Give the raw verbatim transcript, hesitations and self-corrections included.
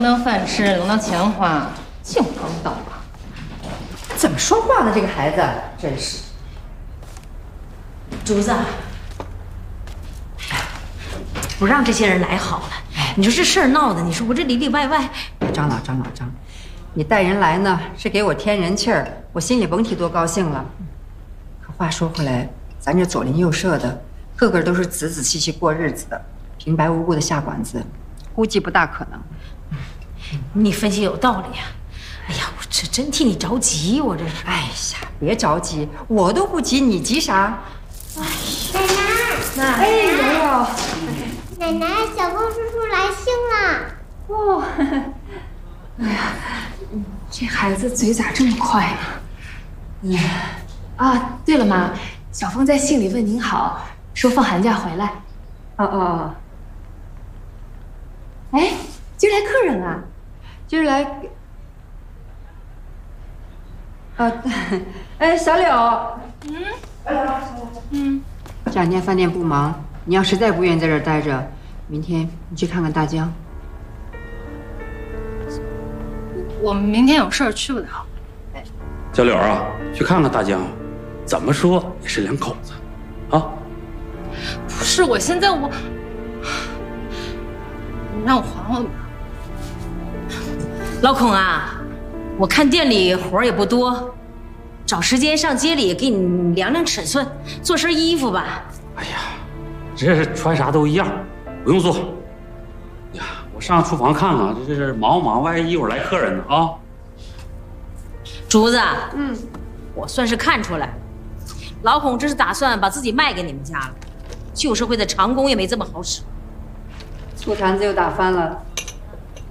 能饭吃，轮到钱花，净帮倒忙。 怎么说话呢？这个孩子真是。 竹子，不让这些人来好了。你说这事儿闹的，你说我这里里外外。 张老张老张，你带人来呢，是给我添人气儿，我心里甭提多高兴了。可话说回来，咱这左邻右舍的，个个都是仔仔细细过日子的，平白无故的下馆子，估计不大可能。 你分析有道理呀、啊。哎呀，我这真替你着急，我这。 哎呀，别着急，我都不急，你急啥？ 哎，奶奶， 哎，瑶瑶， 奶奶，小凤叔叔来信了。 哦，哎呀，这孩子嘴咋这么快啊？嗯，啊，对了妈，小凤在信里问您好，说放寒假回来。 哦哦哦。 哎，今儿来客人啊？ 今儿来。啊，哎，小柳。嗯。嗯。这两天饭店不忙，你要实在不愿意在这儿待着，明天你去看看大江。 我明天有事儿去不了。 小柳啊，去看看大江，怎么说也是两口子，啊。 不是，我现在我，你让我缓缓吧。 老孔啊，我看店里活儿也不多，找时间上街里给你量量尺寸，做身衣服吧。 哎呀，这穿啥都一样，不用做。呀，我上厨房看看，这是忙不忙？万一一会儿来客人呢啊？ 竹子，嗯，我算是看出来，老孔这是打算把自己卖给你们家了。旧社会的长工也没这么好使。 醋坛子又打翻了。